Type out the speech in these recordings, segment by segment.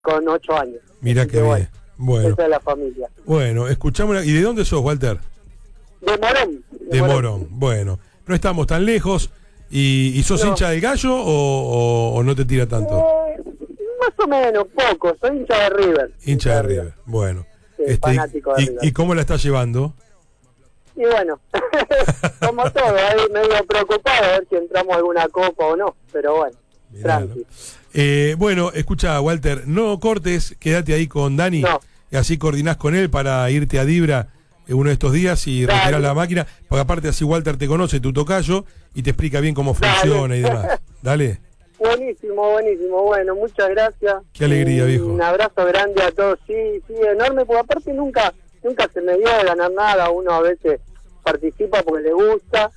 con 8 años. Mirá qué bien. Bueno. Esa es la familia. Bueno, escuchamos. ¿Y de dónde sos, Walter? De Morón. De Morón. Bueno, no estamos tan lejos. ¿Y sos hincha del Gallo o no te tira tanto? Más o menos, poco. Soy hincha de River. Hincha de River. Bueno. Sí, fanático de River. ¿Y cómo la estás llevando? Y bueno, como todo, ahí medio preocupado a ver si entramos a alguna copa o no. Pero bueno, tranqui. Bueno, escucha, Walter, no cortes, quédate ahí con Dani. No. Y así coordinás con él para irte a Dibra uno de estos días y retirar la máquina, porque aparte así Walter te conoce, tu tocayo, y te explica bien cómo funciona y demás. Dale. Buenísimo, bueno, muchas gracias. Qué alegría, viejo. Un abrazo grande a todos, sí, enorme, porque aparte nunca se me dio de ganar nada, uno a veces participa porque le gusta,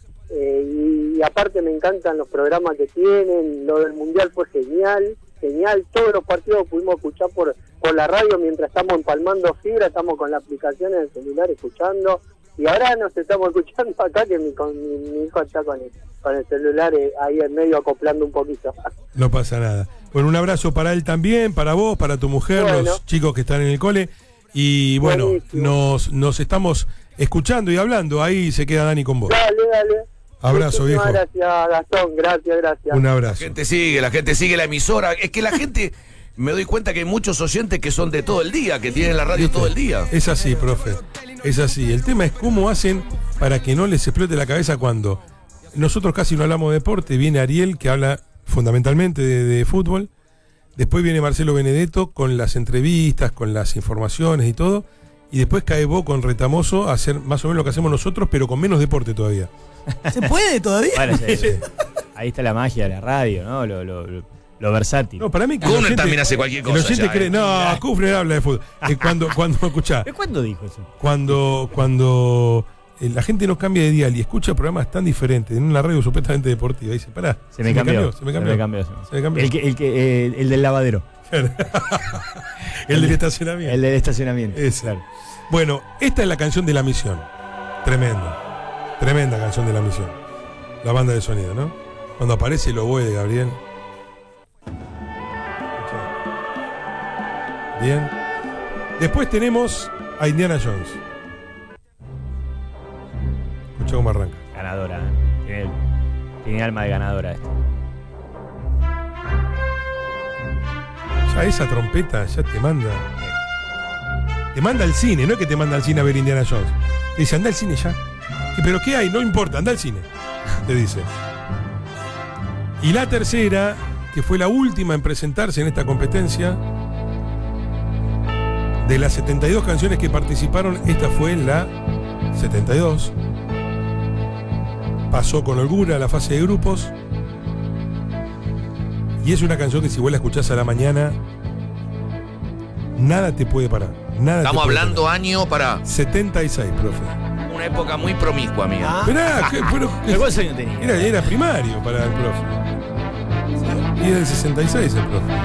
y aparte me encantan los programas que tienen, lo del Mundial fue genial, todos los partidos pudimos escuchar por la radio mientras estamos empalmando fibra, estamos con la aplicación en el celular escuchando, y ahora nos estamos escuchando acá que mi hijo está con el celular ahí en medio acoplando un poquito. No pasa nada. Bueno, un abrazo para él también, para vos, para tu mujer, los chicos que están en el cole, y bueno, nos estamos escuchando y hablando, ahí se queda Dani con vos. Dale. Abrazo, viejo. Gracias, Gastón, gracias. Un abrazo. La gente sigue la emisora. Es que la gente, me doy cuenta que hay muchos oyentes que son de todo el día, que tienen la radio todo el día. Es así, profe, es así. El tema es cómo hacen para que no les explote la cabeza cuando nosotros casi no hablamos de deporte. Viene Ariel, que habla fundamentalmente de fútbol. Después viene Marcelo Benedetto con las entrevistas, con las informaciones y todo. Y después cae vos con Retamoso a hacer más o menos lo que hacemos nosotros, pero con menos deporte todavía. ¿Se puede todavía? Bueno, ahí está la magia de la radio, ¿no? Lo versátil. No, para mí que Kufner también hace cualquier cosa. El oyente cree, no, Kufner habla de fútbol. Cuando escuchá. ¿Cuándo dijo eso? Cuando la gente no cambia de dial y escucha programas tan diferentes en una radio supuestamente deportiva, dice, pará, se me cambió. El del lavadero. El del estacionamiento. El del estacionamiento. Claro. Bueno, esta es la canción de La Misión. Tremenda canción de La Misión. La banda de sonido, ¿no? Cuando aparece el oboe de Gabriel. Bien. Después tenemos a Indiana Jones. Escucha cómo arranca. Ganadora. Tiene alma de ganadora esto. Ya esa trompeta ya te manda al cine, no es que te manda al cine a ver Indiana Jones. Te dice, anda al cine ya. ¿Pero qué hay? No importa, anda al cine. Te dice. Y la tercera, que fue la última en presentarse en esta competencia, de las 72 canciones que participaron, esta fue la 72. Pasó con holgura a la fase de grupos. Y es una canción que si vos la escuchás a la mañana, nada te puede parar. Estamos hablando año para 76, profe. Una época muy promiscua, amiga. ¿Cuántos años tenía? Era primario para el profe. Y era del 66 el profe.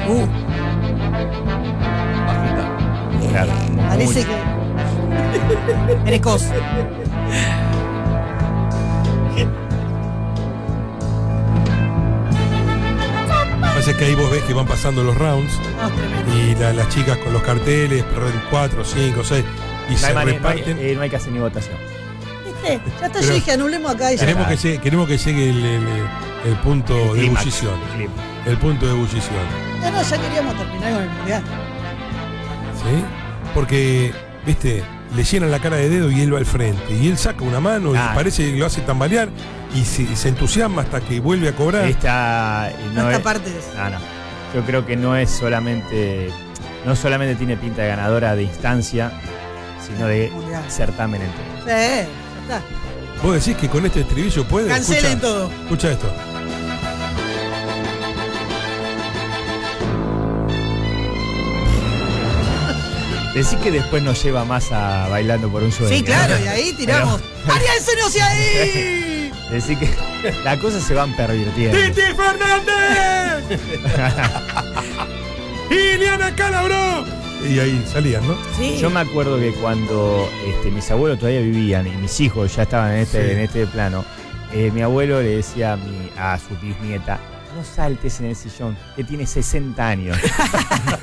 Bajita. Claro. Parece que precoz. Pasa que ahí vos ves que van pasando los rounds y las chicas con los carteles, 4, 5, 6 y se reparten. No hay que hacer ni votación. ¿Viste? Ya está, yo dije, anulemos acá. Queremos que llegue el punto de ebullición. El punto de ebullición. No, ya queríamos terminar con el mundial. ¿Sí? Porque, viste, le llenan la cara de dedo y él va al frente. Y él saca una mano y parece que lo hace tambalear y se entusiasma hasta que vuelve a cobrar. Esta parte de eso. No. Yo creo que no solamente tiene pinta de ganadora de instancia, sino de certamen entero. Sí, ya está. ¿Vos decís que con este estribillo puede? Cancelen todo. Escucha esto. Decís que después nos lleva más a Bailando por un Sueño. Sí, claro, y ahí tiramos. ¡Ariel, no sea ahí! Decís que las cosas se van pervirtiendo. ¡Titi Fernández! ¡Iliana Calabró! Y ahí salían, ¿no? Sí. Yo me acuerdo que cuando mis abuelos todavía vivían y mis hijos ya estaban en este plano, mi abuelo le decía a su bisnieta, no saltes en el sillón, que tiene 60 años.